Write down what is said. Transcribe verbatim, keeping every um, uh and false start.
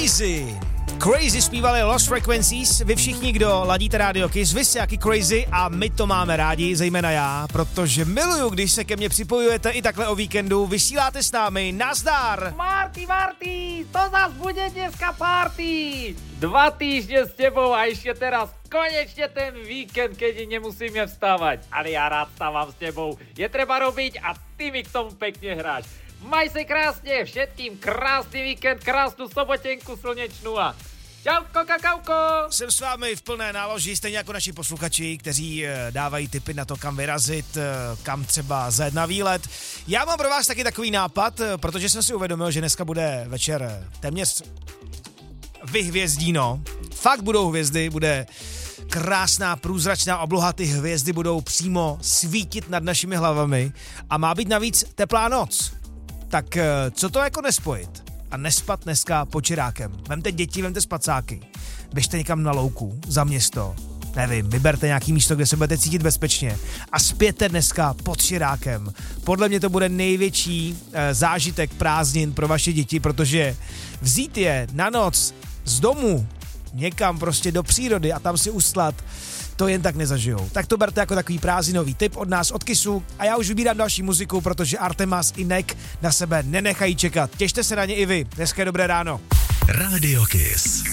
Crazy. Crazy zpívali Lost Frequencies, vy všichni, kdo ladíte Radio Kiss, vy jste jaký crazy a my to máme rádi, zejména já, protože miluju, když se ke mně připojujete i takhle o víkendu, vysíláte s námi, nazdar! Marty, Marty, to zas bude dneska party! Dva týždne s tebou a ešte teraz konečne ten víkend, keď nemusíme vstávať. Ale ja rád stávam s tebou, je treba robiť a ty mi k tomu pekne hráš. Maj se krásne, všetkým krásny víkend, krásnu sobotenku slnečnú a čauko, kakauko! Jsem s vámi v plné náloži, stejně jako naši posluchači, kteří dávají tipy na to, kam vyrazit, kam třeba zajet na výlet. Já mám pro vás taky takový nápad, protože jsem si uvědomil, že dneska bude večer téměř vyhvězdíno. Fakt budou hvězdy, bude krásná průzračná obloha, ty hvězdy budou přímo svítit nad našimi hlavami a má být navíc teplá noc. Tak co to jako nespojit? A nespat dneska počerákem. Vemte děti, vemte spacáky. Běžte někam na louku, za město. Nevím, vyberte nějaký místo, kde se budete cítit bezpečně. A spěte dneska pod širákem. Podle mě to bude největší e, zážitek prázdnin pro vaše děti, protože vzít je na noc z domu někam prostě do přírody a tam si uslat, to jen tak nezažijou. Tak to berte jako takový prázdninový tip od nás, od Kissu a já už vybírám další muziku, protože Artemas i Nek na sebe nenechají čekat. Těšte se na ně i vy. Dneska je dobré ráno. Radio Kiss.